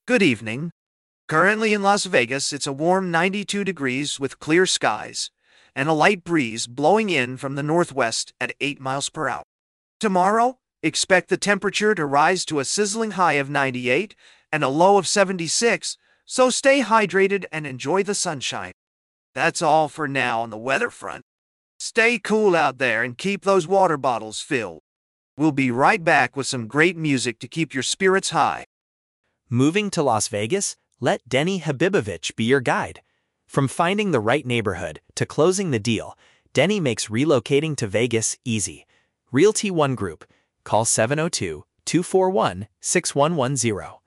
Good evening. Currently in Las Vegas, it's a warm 92 degrees with clear skies and a light breeze blowing in from the northwest at 8 miles per hour. Tomorrow, expect the temperature to rise to a sizzling high of 98 and a low of 76, so stay hydrated and enjoy the sunshine. That's all for now on the weather front. Stay cool out there and keep those water bottles filled. We'll be right back with some great music to keep your spirits high. Moving to Las Vegas? Let Denny Habibovich be your guide. From finding the right neighborhood to closing the deal, Denny makes relocating to Vegas easy. Realty One Group. Call 702-241-6110.